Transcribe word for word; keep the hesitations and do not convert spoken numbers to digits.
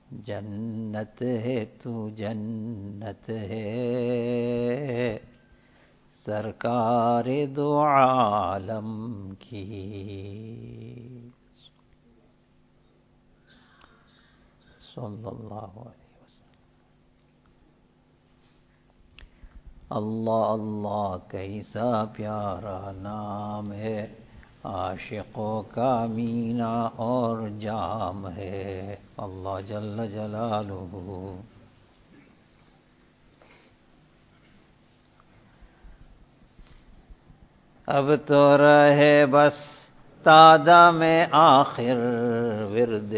जन्नत है तू जन्नत है, सरकार दो आलम की। सल्लल्लाहु अलैहि वसल्लम। अल्लाह अल्लाह कैसा प्यारा नाम है, आशिकों का मीना और जाम है। अल्लाह जल्ल जलालुहु। अब तो रहे बस तादा में आखिर विर्द